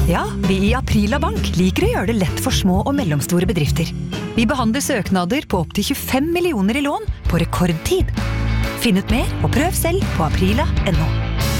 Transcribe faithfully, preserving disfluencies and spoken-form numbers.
Ja, vi i Aprila Bank liker å gjøre det lett for små og mellomstore bedrifter. Vi behandler søknader på opp til tjuefem millioner i lån på rekordtid. Finn ut mer og prøv selv på aprila punktum no.